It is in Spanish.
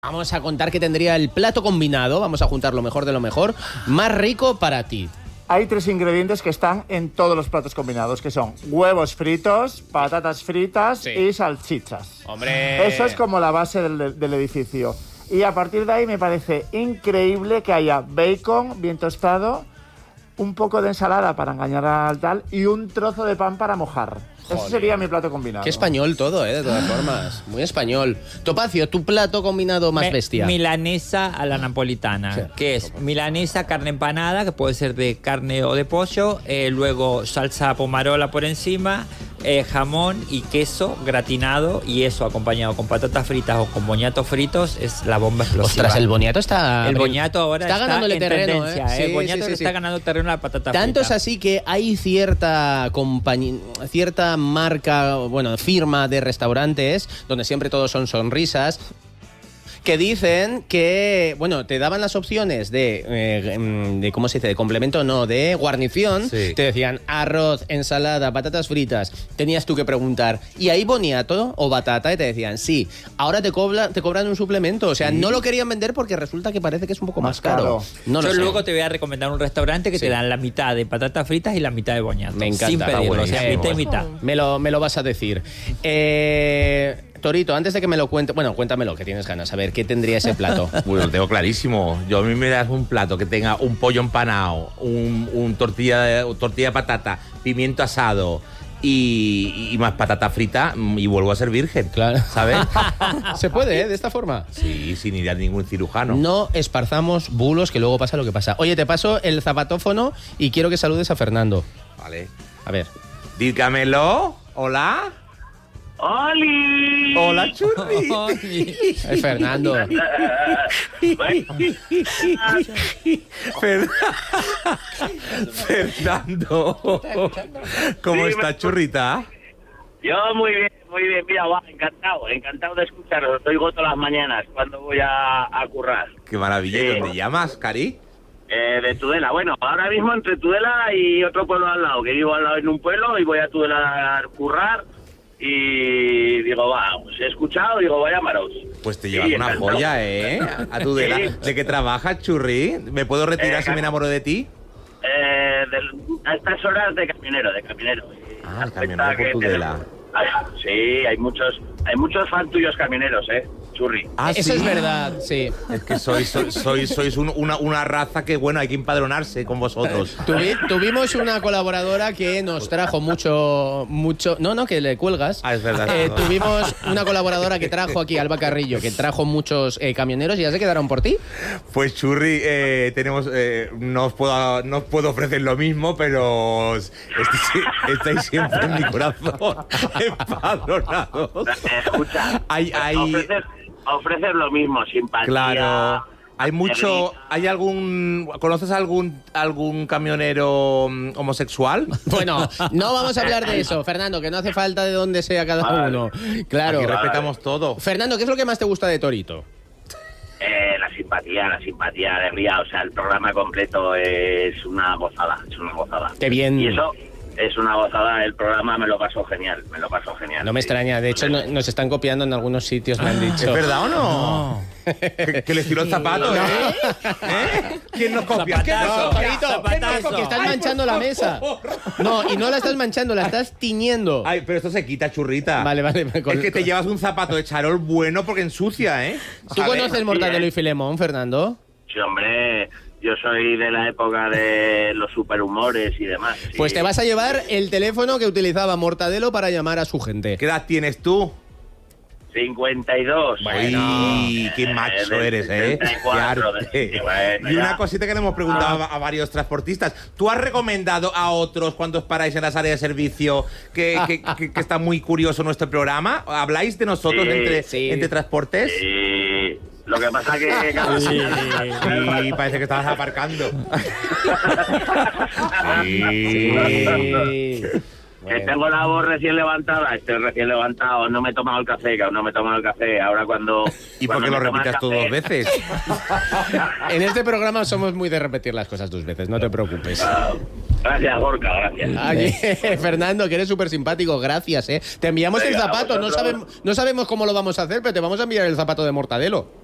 Vamos a contar que tendría el plato combinado, vamos a juntar lo mejor de lo mejor, más rico para ti. Hay 3 ingredientes que están en todos los platos combinados, que son huevos fritos, patatas fritas y salchichas. ¡Hombre! Eso es como la base del edificio. Y a partir de ahí me parece increíble que haya bacon bien tostado, un poco de ensalada para engañar al tal y un trozo de pan para mojar. Ese sería mi plato combinado. Qué español todo, de todas formas. Muy español. Topacio, tu plato combinado más bestia. Milanesa a la napolitana, sí, que es milanesa, carne empanada, que puede ser de carne o de pollo, luego salsa pomarola por encima, jamón y queso gratinado, y eso acompañado con patatas fritas o con boñatos fritos es la bomba explosiva. Ostras, el boñato está... El boñato ahora está ganándole en terreno, tendencia. Sí, el boñato está ganando terreno a la patata frita. Tanto es así que hay cierta marca, bueno, firma de restaurantes donde siempre todos son sonrisas, que dicen que, bueno, te daban las opciones de ¿cómo se dice? De complemento, no, de guarnición. Sí. Te decían arroz, ensalada, patatas fritas. Tenías tú que preguntar, ¿y hay boniato o batata? Y te decían, sí. Ahora te cobran un suplemento. O sea, no lo querían vender porque resulta que parece que es un poco más caro. No Yo luego te voy a recomendar un restaurante que te dan la mitad de patatas fritas y la mitad de boñato. Me encanta. Sin pedirlo, o sea, mitad y mitad. Me lo vas a decir. Torito, antes de que me lo cuente, bueno, cuéntamelo, que tienes ganas. A ver, ¿qué tendría ese plato? Bueno, lo tengo clarísimo. A mí me das un plato que tenga un pollo empanado, un tortilla de patata, pimiento asado y más patata frita, y vuelvo a ser virgen. Claro. ¿Sabes? ¿Se puede, de esta forma? Sí, sin ir a ningún cirujano. No esparzamos bulos, que luego pasa lo que pasa. Oye, te paso el zapatófono y quiero que saludes a Fernando. Vale. A ver. Dígamelo. Hola. ¡Oli! ¡Hola, Churri! Es Fernando. Fernando. ¿Cómo está, Churrita? Yo muy bien. Mira, encantado de escucharos. Os oigo todas las mañanas cuando voy a currar. ¡Qué maravilla! ¿Dónde llamas, Cari? De Tudela. Bueno, ahora mismo entre Tudela y otro pueblo al lado, que vivo al lado en un pueblo y voy a Tudela a currar. Y digo, pues he escuchado, voy a llamaros. Pues te llevas una joya, a Tudela. Sí. ¿De qué trabajas, Churri? ¿Me puedo retirar si me enamoro de ti? A estas horas de camionero. Ah, el camionero por Tudela. Sí, hay muchos fans tuyos camioneros, Churri. Ah, eso es verdad, sí. Es que sois una raza que, bueno, hay que empadronarse con vosotros. Tuvimos una colaboradora que nos trajo mucho... No, que le cuelgas. Ah, es verdad. Tuvimos una colaboradora que trajo aquí, Alba Carrillo, que trajo muchos camioneros y ya se quedaron por ti. Pues, Churri, tenemos... no os puedo ofrecer lo mismo, pero estáis siempre en mi corazón. Empadronados. Escucha, ofreces lo mismo, simpatía. Claro. ¿Conoces algún camionero homosexual? Bueno, no vamos a hablar de eso, Fernando, que no hace falta de dónde sea cada uno. Claro. Aquí respetamos todo. Fernando, ¿qué es lo que más te gusta de Torito? La simpatía, alegría, o sea, el programa completo es una gozada, Qué bien. Y eso es una gozada, el programa me lo paso genial. No me extraña, de hecho nos están copiando en algunos sitios, me han dicho. ¿Es verdad o no? Que les tiró el zapato, ¿eh? ¿Quién nos copia? Torito, que estás manchando la mesa. No, y no la estás manchando, la estás tiñendo. Ay, pero esto se quita, Churrita. Vale. Es que te llevas un zapato de charol bueno porque ensucia, ¿eh? ¿Tú conoces Mortadelo y Filemón, Fernando? Sí, hombre... Yo soy de la época de los superhumores y demás. Sí. Pues te vas a llevar el teléfono que utilizaba Mortadelo para llamar a su gente. ¿Qué edad tienes tú? 52. Ay, qué macho eres, 34, y una cosita que le hemos preguntado a varios transportistas. ¿Tú has recomendado a otros cuando os paráis en las áreas de servicio que está muy curioso nuestro programa? ¿Habláis de nosotros entre transportes? Sí. Lo que pasa que... Sí, parece que estabas aparcando. Sí. Bueno. Que tengo la voz recién levantada, estoy recién levantado, no me he tomado el café, ahora cuando... ¿Y por qué lo repitas tú 2 veces? En este programa somos muy de repetir las cosas 2 veces, no te preocupes. Gracias, Gorka, gracias. Ay, Fernando, que eres súper simpático, gracias, Te enviamos el zapato, no sabemos cómo lo vamos a hacer, pero te vamos a enviar el zapato de Mortadelo.